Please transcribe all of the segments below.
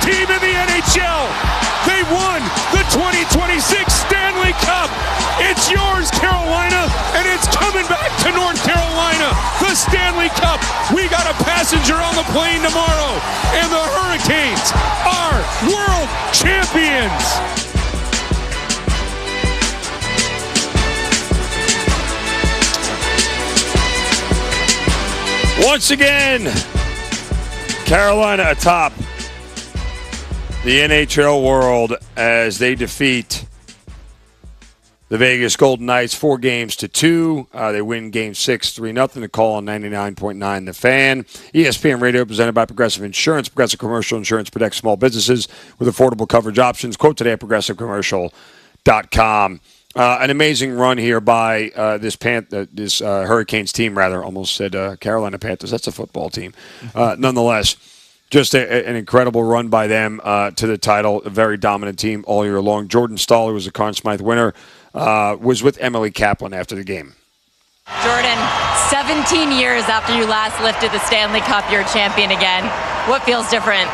team in the NHL. They won the 2026 Stanley Cup. It's yours, Carolina, and it's coming back to North Carolina. The Stanley Cup. We got a passenger on the plane tomorrow, and the Hurricanes are world champions. Once again, Carolina atop the NHL world as they defeat the Vegas Golden Knights 4-2. They win Game 6 3-0 to call on 99.9 The Fan. ESPN Radio presented by Progressive Insurance. Progressive Commercial Insurance protects small businesses with affordable coverage options. Quote today at progressivecommercial.com. An amazing run here by this Hurricanes team, rather. Almost said Carolina Panthers. That's a football team. Nonetheless, just an incredible run by them to the title. A very dominant team all year long. Jordan Stahl, who was a Conn Smythe winner, was with Emily Kaplan after the game. Jordan, 17 years after you last lifted the Stanley Cup, you're a champion again. What feels different?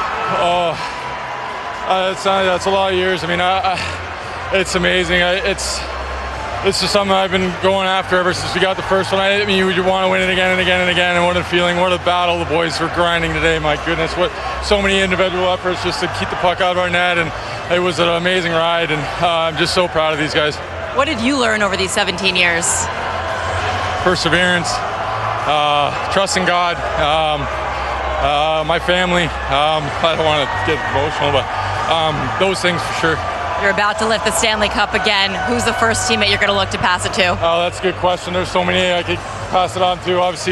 That's a lot of years. I mean, it's amazing. It's just something I've been going after ever since we got the first one. I mean, you want to win it again and again and again. And what a feeling, what a battle the boys were grinding today. My goodness, what so many individual efforts just to keep the puck out of our net. And it was an amazing ride. And I'm just so proud of these guys. What did you learn over these 17 years? Perseverance, trust in God, my family. I don't want to get emotional, but those things for sure. You're about to lift the Stanley Cup again. Who's the first teammate you're going to look to pass it to? Oh, that's a good question. There's so many I could pass it on to. Obviously,